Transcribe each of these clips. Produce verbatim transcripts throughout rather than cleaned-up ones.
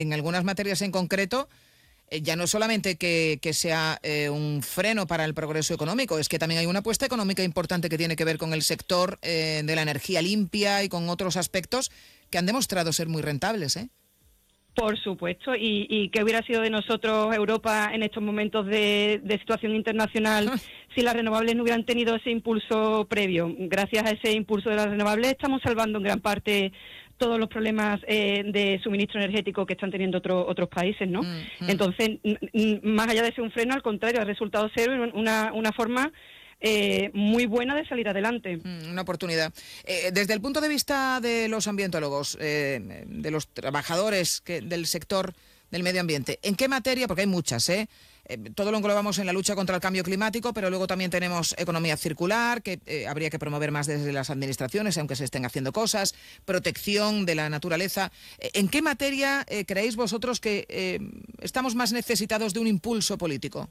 en algunas materias en concreto, eh, ya no es solamente que, que sea eh, un freno para el progreso económico, es que también hay una apuesta económica importante que tiene que ver con el sector eh, de la energía limpia y con otros aspectos que han demostrado ser muy rentables, ¿eh? Por supuesto, y, y qué hubiera sido de nosotros, Europa, en estos momentos de, de situación internacional, si las renovables no hubieran tenido ese impulso previo. Gracias a ese impulso de las renovables estamos salvando en gran parte todos los problemas eh, de suministro energético que están teniendo otro, otros países, ¿no? Mm, mm. Entonces, más allá de ser un freno, al contrario, ha resultado ser una, una forma Eh, muy buena de salir adelante. Una oportunidad. Eh, desde el punto de vista de los ambientólogos, eh, de los trabajadores que, del sector del medio ambiente, ¿en qué materia? Porque hay muchas, ¿eh? Eh, todo lo englobamos en la lucha contra el cambio climático, pero luego también tenemos economía circular, que eh, habría que promover más desde las administraciones, aunque se estén haciendo cosas, protección de la naturaleza. Eh, ¿En qué materia eh, creéis vosotros que eh, estamos más necesitados de un impulso político?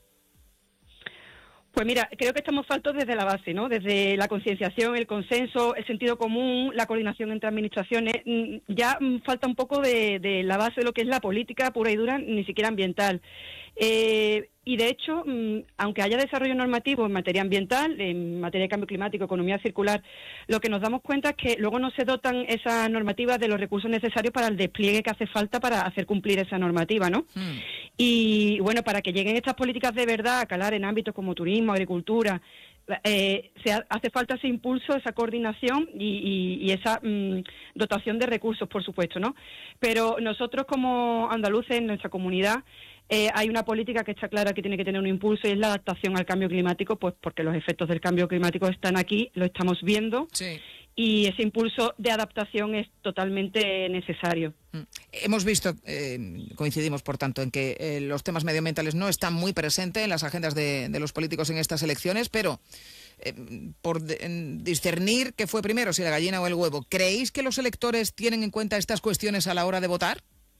Pues mira, creo que estamos faltos desde la base, ¿no? Desde la concienciación, el consenso, el sentido común, la coordinación entre administraciones. Ya falta un poco de, de la base de lo que es la política pura y dura, ni siquiera ambiental. Eh, y de hecho, aunque haya desarrollo normativo en materia ambiental, en materia de cambio climático, economía circular, lo que nos damos cuenta es que luego no se dotan esas normativas de los recursos necesarios para el despliegue que hace falta para hacer cumplir esa normativa, ¿no? Mm. Y bueno, para que lleguen estas políticas de verdad a calar en ámbitos como turismo, agricultura, eh, se ha, hace falta ese impulso, esa coordinación y, y, y esa mm, dotación de recursos, por supuesto, ¿no? Pero nosotros como andaluces, en nuestra comunidad, Eh, hay una política que está clara que tiene que tener un impulso y es la adaptación al cambio climático, pues porque los efectos del cambio climático están aquí, lo estamos viendo, sí. Y ese impulso de adaptación es totalmente necesario. Mm. Hemos visto, eh, coincidimos por tanto, en que eh, los temas medioambientales no están muy presentes en las agendas de, de los políticos en estas elecciones, pero eh, por de, en discernir qué fue primero, si la gallina o el huevo, ¿creéis que los electores tienen en cuenta estas cuestiones a la hora de votar?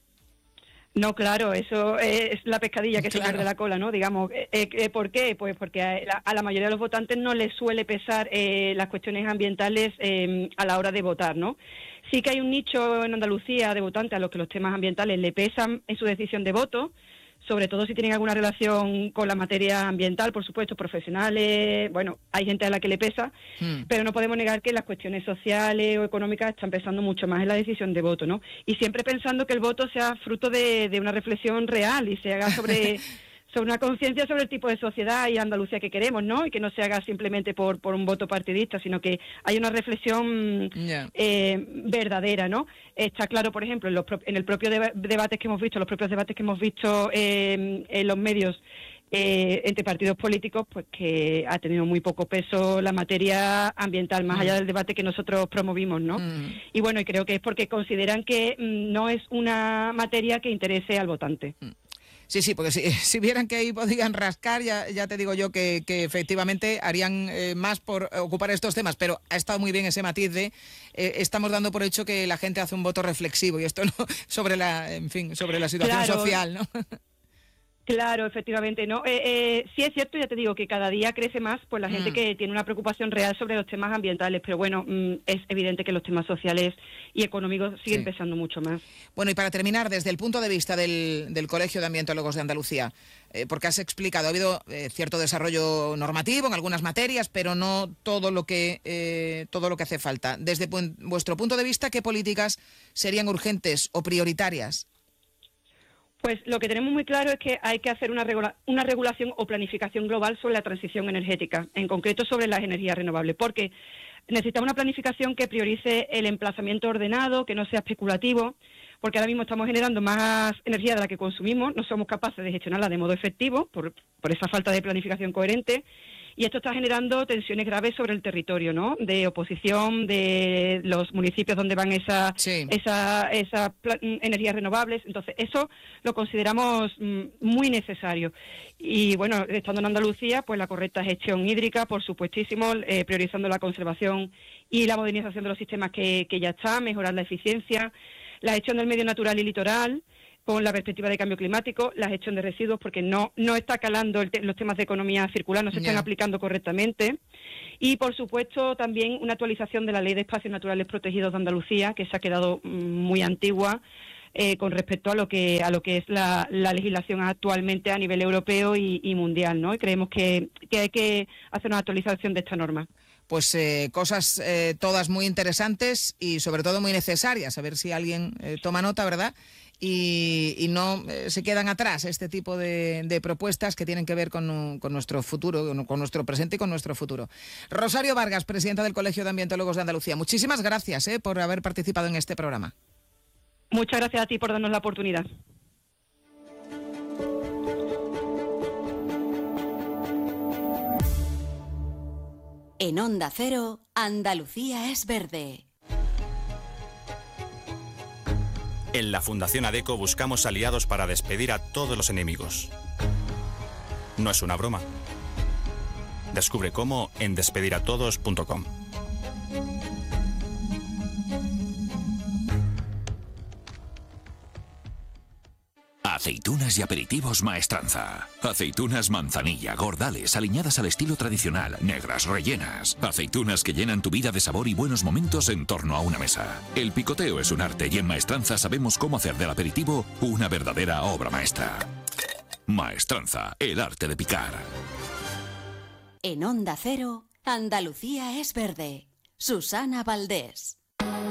No, claro, eso es la pescadilla que claro. se pierde la cola, ¿no? Digamos, eh, eh, ¿por qué? Pues porque a la, a la mayoría de los votantes no les suele pesar eh, las cuestiones ambientales eh, a la hora de votar, ¿no? Sí que hay un nicho en Andalucía de votantes a los que los temas ambientales le pesan en su decisión de voto, sobre todo si tienen alguna relación con la materia ambiental, por supuesto, profesionales, bueno, hay gente a la que le pesa, mm. pero no podemos negar que las cuestiones sociales o económicas están pesando mucho más en la decisión de voto, ¿no? Y siempre pensando que el voto sea fruto de, de una reflexión real y se haga sobre... sobre una conciencia sobre el tipo de sociedad y Andalucía que queremos, ¿no? Y que no se haga simplemente por, por un voto partidista, sino que hay una reflexión yeah. eh, verdadera, ¿no? Está claro, por ejemplo, en, los, en el propio deba- debates que hemos visto, los propios debates que hemos visto eh, en los medios eh, entre partidos políticos, pues que ha tenido muy poco peso la materia ambiental, más mm. allá del debate que nosotros promovimos, ¿no? Mm. Y bueno, y creo que es porque consideran que mm, no es una materia que interese al votante. Mm. Sí, sí, porque si, si vieran que ahí podían rascar, ya, ya te digo yo que, que efectivamente harían eh, más por ocupar estos temas, pero ha estado muy bien ese matiz de eh, estamos dando por hecho que la gente hace un voto reflexivo y esto no sobre la, en fin, sobre la situación claro. social, ¿no? Claro, efectivamente, ¿no? Eh, eh, sí es cierto, ya te digo, que cada día crece más pues la mm. gente que tiene una preocupación real sobre los temas ambientales, pero bueno, mm, es evidente que los temas sociales y económicos siguen sí. pesando mucho más. Bueno, y para terminar, desde el punto de vista del, del Colegio de Ambientólogos de Andalucía, eh, porque has explicado, ha habido eh, cierto desarrollo normativo en algunas materias, pero no todo lo que eh, todo lo que hace falta. Desde pu- vuestro punto de vista, ¿qué políticas serían urgentes o prioritarias? Pues lo que tenemos muy claro es que hay que hacer una, regula- una regulación o planificación global sobre la transición energética, en concreto sobre las energías renovables, porque necesitamos una planificación que priorice el emplazamiento ordenado, que no sea especulativo, porque ahora mismo estamos generando más energía de la que consumimos, no somos capaces de gestionarla de modo efectivo por, por esa falta de planificación coherente. Y esto está generando tensiones graves sobre el territorio, ¿no? De oposición de los municipios donde van esas sí. esa, esa energías renovables. Entonces, eso lo consideramos mm, muy necesario. Y bueno, estando en Andalucía, pues la correcta gestión hídrica, por supuestísimo, eh, priorizando la conservación y la modernización de los sistemas que, que ya está, mejorar la eficiencia, la gestión del medio natural y litoral, con la perspectiva de cambio climático, la gestión de residuos, porque no no está calando el te- los temas de economía circular, no se están yeah. aplicando correctamente. Y, por supuesto, también una actualización de la Ley de Espacios Naturales Protegidos de Andalucía, que se ha quedado muy antigua. eh, con respecto a lo que a lo que es la, la legislación actualmente a nivel europeo y, y mundial, ¿no? Y creemos que, que hay que hacer una actualización de esta norma. Pues eh, cosas eh, todas muy interesantes y sobre todo muy necesarias. A ver si alguien eh, toma nota, ¿verdad? Y, y no eh, se quedan atrás este tipo de, de propuestas que tienen que ver con, con nuestro futuro, con, con nuestro presente y con nuestro futuro. Rosario Vargas, presidenta del Colegio de Ambientólogos de Andalucía. Muchísimas gracias eh, por haber participado en este programa. Muchas gracias a ti por darnos la oportunidad. En Onda Cero, Andalucía es verde. En la Fundación ADECO buscamos aliados para despedir a todos los enemigos. No es una broma. Descubre cómo en despediratodos punto com. Aceitunas y aperitivos Maestranza. Aceitunas manzanilla, gordales, aliñadas al estilo tradicional, negras, rellenas. Aceitunas que llenan tu vida de sabor y buenos momentos en torno a una mesa. El picoteo es un arte y en Maestranza sabemos cómo hacer del aperitivo una verdadera obra maestra. Maestranza, el arte de picar. En Onda Cero, Andalucía es verde. Susana Valdés.